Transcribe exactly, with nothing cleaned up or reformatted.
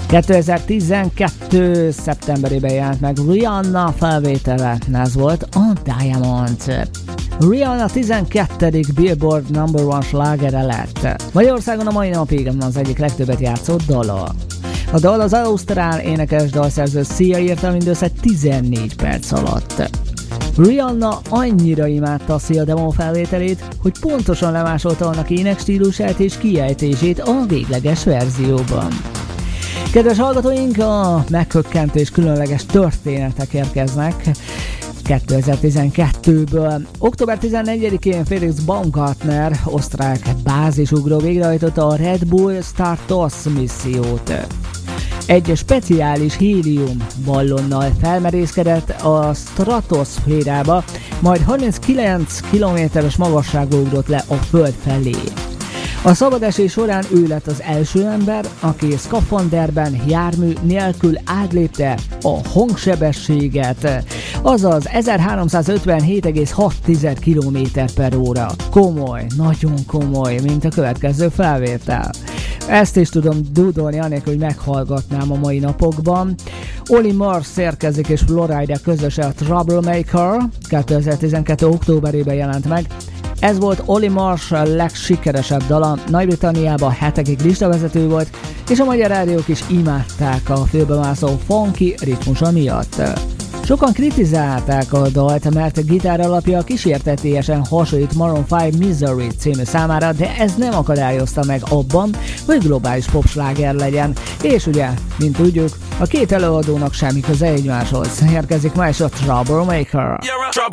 kétezer-tizenkettő. szeptemberében jelent meg Rihanna felvétele, ez volt a Diamond. Rihanna tizenkettedik Billboard number one slágere lett. Magyarországon a mai napig az egyik legtöbbet játszott dala. A dal az ausztrál énekes dalszerző Sia írta mindössze tizennégy perc alatt. Rihanna annyira imádta a Sia demo felvételét, hogy pontosan lemásolta annak énekstílusát és kiejtését a végleges verzióban. Kedves hallgatóink, a meghökkentés különleges történetek érkeznek kétezer-tizenkettőből. október tizennegyedikén Felix Baumgartner, osztrák bázisugró végrehajtotta a Red Bull Stardust missziót. Egy speciális hélium ballonnal felmerészkedett a stratoszférába, majd harminckilenc kilométeres magasságba ugrott le a Föld felé. A szabadesés során ő lett az első ember, aki szkafanderben jármű nélkül átlépte a hangsebességet, azaz ezerháromszázötvenhét egész hat kilométer per óra. Komoly, nagyon komoly, mint a következő felvétel. Ezt is tudom dúdolni anélkül, hogy meghallgatnám a mai napokban. Olly Murs érkezik és Florida közösen a Troublemaker, kétezer-tizenkettő. októberében jelent meg. Ez volt Olly Murs legsikeresebb dala, Nagy-Britanniában hetekig listavezető volt, és a magyar rádiók is imádták a fülbemászó funky ritmusa miatt. Sokan kritizálták a dalt, mert a gitár alapja kísértetésen hasonlít Maroon öt Misery című számára, de ez nem akadályozta meg abban, hogy globális popsláger legyen. És ugye, mint tudjuk, a két előadónak semmi köze egymáshoz. Érkezik ma is a Troublemaker.